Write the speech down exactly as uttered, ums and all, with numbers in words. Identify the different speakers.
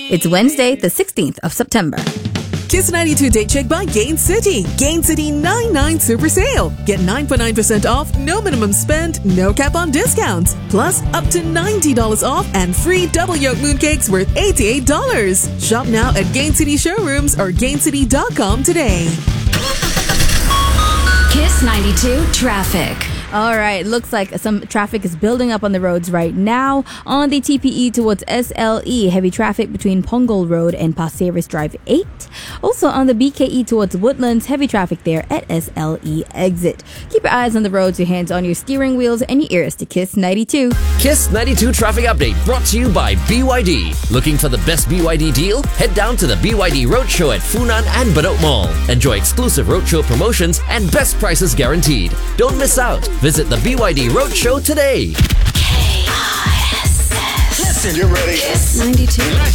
Speaker 1: It's Wednesday, the sixteenth of September.
Speaker 2: Kiss ninety-two Date Check by Gain City. Gain City ninety-nine Super Sale. Get nine point nine percent off, no minimum spend, no cap on discounts. Plus, up to ninety dollars off and free double yolk mooncakes worth eighty-eight dollars. Shop now at Gain City showrooms or gain city dot com today.
Speaker 3: Kiss ninety-two traffic.
Speaker 1: All right, looks like some traffic is building up on the roads right now. On the T P E towards S L E, heavy traffic between Punggol Road and Pasir Ris Drive eight. Also on the B K E towards Woodlands, heavy traffic there at S L E exit. Keep your eyes on the roads, your hands on your steering wheels, and your ears to Kiss ninety-two.
Speaker 4: Kiss ninety-two traffic update brought to you by B Y D. Looking for the best B Y D deal? Head down to the B Y D Roadshow at Funan and Bedok Mall. Enjoy exclusive roadshow promotions and best prices guaranteed. Don't miss out. Visit the B Y D Roadshow today.
Speaker 3: K I S S.
Speaker 5: Listen, you ready?
Speaker 3: Kiss ninety-two.